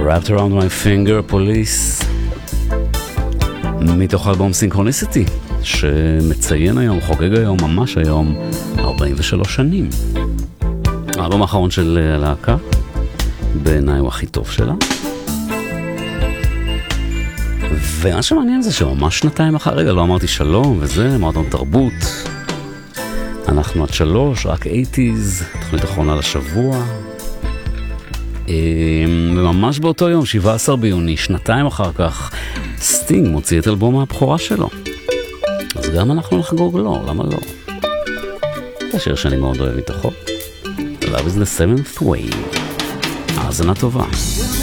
Wrapped Around My Finger, Police, מתוך אלבום סינכרוניסיטי, שמציין היום, חוגג היום, ממש היום, 43 שנים. האלבום האחרון של הלהקה, בעיניי הוא הכי טוב שלה. ומה שמעניין זה שממש שנתיים אחר, רגע, לא אמרתי שלום וזה, אמרנו תרבות. אנחנו עד 3, רק 80s, תוכנית אחרונה לשבוע. וממש באותו יום, 17 ביוני, שנתיים אחר כך, סטינג מוציא את אלבום הבכורה שלו. אז גם אנחנו נחגוג לו, למה לא? זה שיר שאני מאוד אוהב מתוכו. Love is the seventh wave. האזנה טובה.